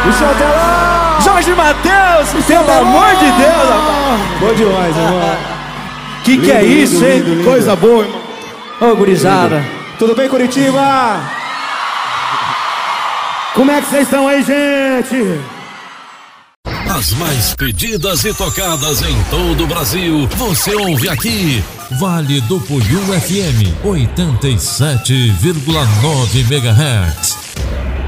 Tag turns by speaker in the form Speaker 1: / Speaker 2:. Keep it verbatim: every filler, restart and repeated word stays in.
Speaker 1: Michel Teló!
Speaker 2: Jorge Mateus! Pelo amor de Deus, rapaz!
Speaker 1: Bom demais, irmão.
Speaker 2: Que que é isso, hein?
Speaker 1: lindo, lindo.
Speaker 2: Coisa boa, irmão. Ô, gurizada.
Speaker 1: Tudo bem, Curitiba? Como é que vocês estão aí, gente?
Speaker 3: As mais pedidas e tocadas em todo o Brasil, você ouve aqui. Vale do Puyú F M, oitenta e sete vírgula nove megahertz.